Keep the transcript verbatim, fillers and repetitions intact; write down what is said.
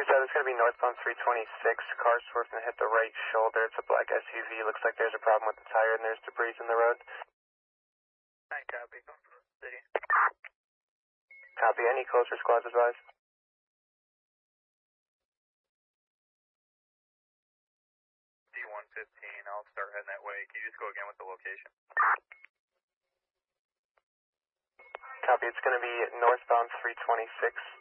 said it's going to be northbound three twenty-six. Car swerved and hit the right shoulder. It's a black S U V. Looks like there's a problem with the tire and there's debris in the road. I copy. Going from the city. Copy. Any closer squads advised? D one fifteen. I'll start heading that way. Can you just go again with the location? Copy. It's going to be northbound three twenty-six.